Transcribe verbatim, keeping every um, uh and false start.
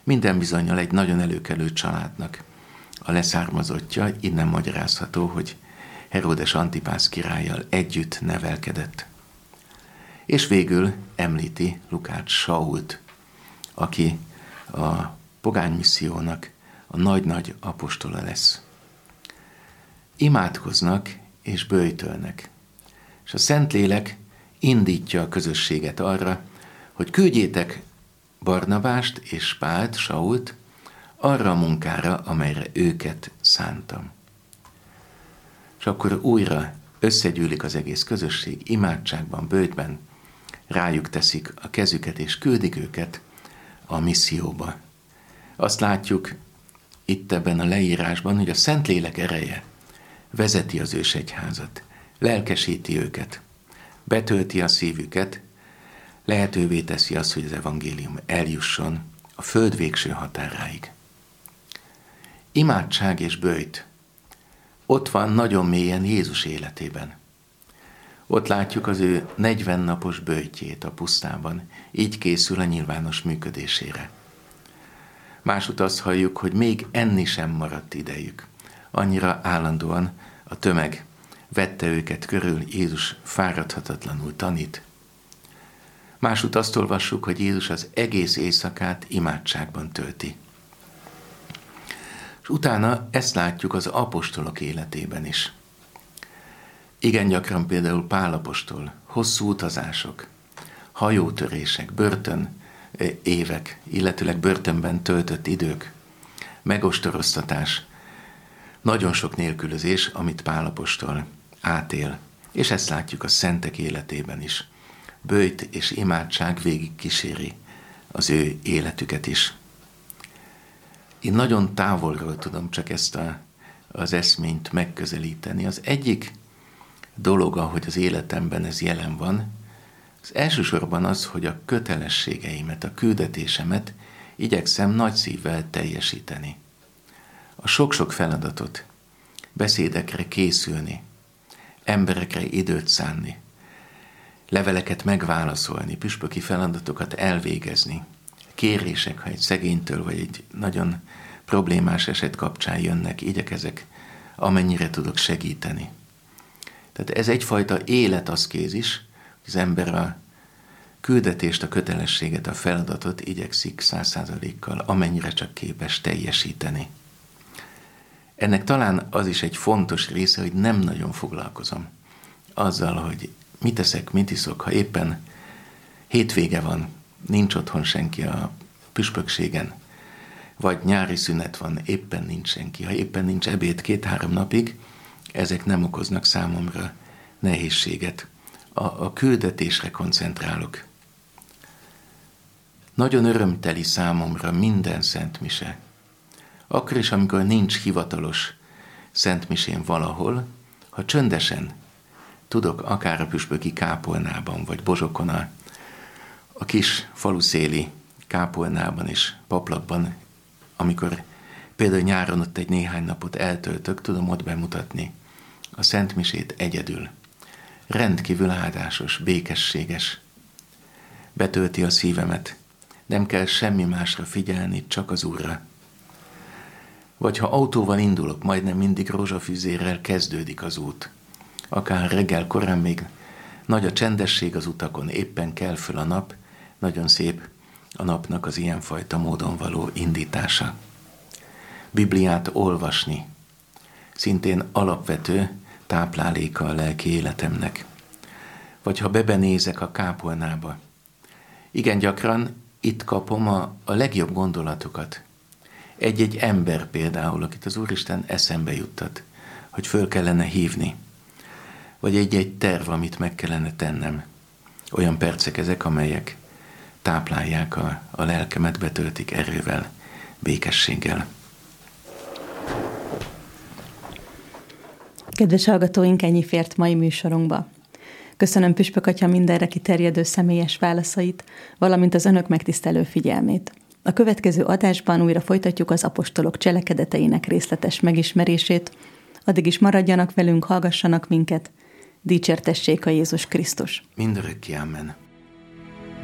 minden bizonnyal egy nagyon előkelő családnak a leszármazottja, innen magyarázható, hogy Heródes Antipász királlyal együtt nevelkedett. És végül említi Lukács Sault, aki a pogánymissziónak a nagy-nagy apostola lesz. Imádkoznak és böjtölnek, és a Szentlélek indítja a közösséget arra, hogy küldjétek Barnabást és Pált, Sault, arra a munkára, amelyre őket szántam. És akkor újra összegyűlik az egész közösség, imádságban, böjtben, rájuk teszik a kezüket, és küldik őket a misszióba. Azt látjuk itt ebben a leírásban, hogy a Szentlélek ereje vezeti az ősegyházat, lelkesíti őket, betölti a szívüket, lehetővé teszi azt, hogy az evangélium eljusson a föld végső határáig. Imádság és böjt ott van nagyon mélyen Jézus életében. Ott látjuk az ő negyven napos böjtjét a pusztában, így készül a nyilvános működésére. Másút azt halljuk, hogy még enni sem maradt idejük. Annyira állandóan a tömeg vette őket körül, Jézus fáradhatatlanul tanít. Másút azt olvassuk, hogy Jézus az egész éjszakát imádságban tölti. És utána ezt látjuk az apostolok életében is. Igen gyakran például Pál apostol, hosszú utazások, hajótörések, börtön évek, illetőleg börtönben töltött idők, megostoroztatás, nagyon sok nélkülözés, amit Pál apostol átél. És ezt látjuk a szentek életében is. Böjt és imádság végig kíséri az ő életüket is. Én nagyon távolról tudom csak ezt a, az eszményt megközelíteni. Az egyik dolog, ahogy az életemben ez jelen van, az elsősorban az, hogy a kötelességeimet, a küldetésemet igyekszem nagy szívvel teljesíteni. A sok-sok feladatot, beszédekre készülni, emberekre időt szánni, leveleket megválaszolni, püspöki feladatokat elvégezni, kérések, ha egy szegénytől vagy egy nagyon problémás eset kapcsán jönnek, igyekezek, amennyire tudok segíteni. Tehát ez egyfajta életaszkézis, az ember a küldetést, a kötelességet, a feladatot igyekszik száz százalékkal, amennyire csak képes teljesíteni. Ennek talán az is egy fontos része, hogy nem nagyon foglalkozom azzal, hogy mit teszek, mit iszok, ha éppen hétvége van, nincs otthon senki a püspökségen, vagy nyári szünet van, éppen nincs senki, ha éppen nincs ebéd két-három napig, ezek nem okoznak számomra nehézséget. A, a küldetésre koncentrálok. Nagyon örömteli számomra minden szentmise. Akkor is, amikor nincs hivatalos szentmisén valahol, ha csöndesen tudok akár a püspöki kápolnában, vagy Bozsokon a, a kis faluszéli kápolnában és paplakban, amikor például nyáron ott egy néhány napot eltöltök, tudom ott bemutatni a szentmisét egyedül. Rendkívül áldásos, békességes. Betölti a szívemet. Nem kell semmi másra figyelni, csak az Úrra. Vagy ha autóval indulok, majdnem mindig rózsafűzérrel kezdődik az út. Akár reggel korán még nagy a csendesség az utakon, éppen kell föl a nap, nagyon szép a napnak az ilyenfajta módon való indítása. Bibliát olvasni, szintén alapvető tápláléka a lelki életemnek. Vagy ha bebenézek a kápolnába, igen gyakran itt kapom a, a legjobb gondolatokat. Egy-egy ember például, akit az Úristen eszembe juttat, hogy föl kellene hívni. Vagy egy-egy terv, amit meg kellene tennem. Olyan percek ezek, amelyek táplálják a, a lelkemet, betöltik erővel, békességgel. Kedves hallgatóink, ennyi fért mai műsorunkba. Köszönöm Püspök Atya mindenre kiterjedő személyes válaszait, valamint az önök megtisztelő figyelmét. A következő adásban újra folytatjuk az apostolok cselekedeteinek részletes megismerését. Addig is maradjanak velünk, hallgassanak minket. Dicsértessék a Jézus Krisztus. Mindörökké, amen.